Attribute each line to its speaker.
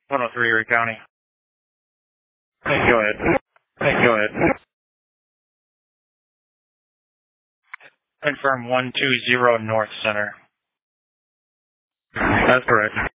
Speaker 1: 103 Erie County. Go ahead. Go ahead. Confirm 120 North Center. That's correct.